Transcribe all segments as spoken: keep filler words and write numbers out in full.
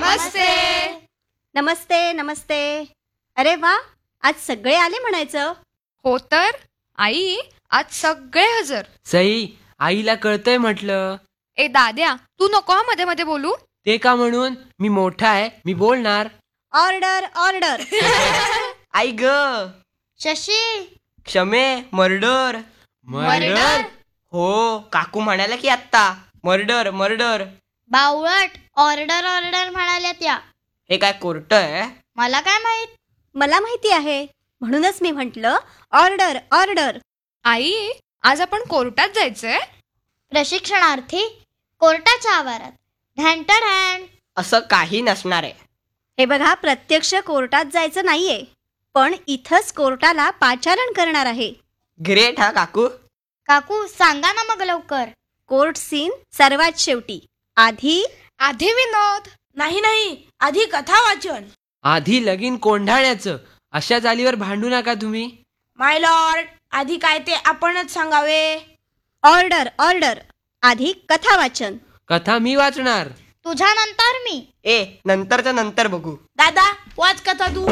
नमस्ते. नमस्ते नमस्ते. अरे वा, आज सगळे आले म्हणायचं. हो तर आई, आज सगळे हजर. सई, आईला कळतंय म्हटलं. ए दाद्या, तू नको हा मध्ये मध्ये बोलू. ते का म्हणून? मी मोठा आहे, मी बोलणार. Order order. आई ग. शशी, क्षमे, मर्डर. मर्डर? हो, काकू म्हणाल्या की आत्ता मर्डर मर्डर. बावळट, ऑर्डर ऑर्डर म्हणाल्या त्या. हे काय कोर्ट आहे? मला काय माहित. मला माहिती आहे, म्हणूनच मी म्हंटल ऑर्डर ऑर्डर. आई, आज आपण कोर्टात जायचंय. प्रशिक्षणार्थी कोर्टाच्या आवारात. ढॅन असं काही नसणार आहे. हे बघा, प्रत्यक्ष कोर्टात जायचं नाहीये, पण इथंच कोर्टाला पाचारण करणार आहे. ग्रेट हा काकू. काकू सांगा ना मग लवकर. कोर्ट सीन सर्वात शेवटी. आधी आधी विनोद. नाही नाही, आधी कथा वाचन. आधी लगीन कोंढाण्याचं. अशा चालीवर भांडू नका तुम्ही. माय लॉर्ड, आधी काय ते आपणच सांगावे. Order order. आधी कथा वाचन. कथा मी वाचणार. तुझ्या नंतर मी. ए, नंतरचं नंतर बघू. दादा, वाच कथा तू.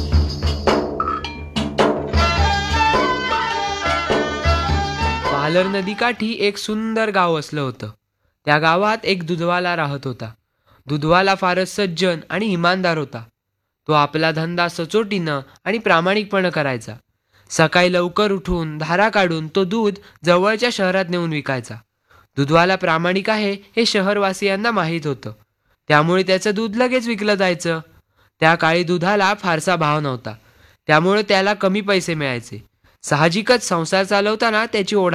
पालर नदीकाठी एक सुंदर गाव असलं होतं. त्या गावात एक दूधवाला राहत होता. दूधवाला फारच सज्जन आणि इमानदार होता. तो आपला धंदा सचोटीनं आणि प्रामाणिकपणे करायचा. सकाळी लवकर उठून धारा काढून तो दूध जवळच्या शहरात नेऊन विकायचा. दूधवाला प्रामाणिक आहे हे शहरवासियांना माहीत होतं, त्यामुळे त्याचं दूध लगेच विकलं जायचं. त्या काळी दुधाला फारसा भाव नव्हता, त्यामुळे त्याला कमी पैसे मिळायचे. साहजिकच संसार चालवताना त्याची ओढा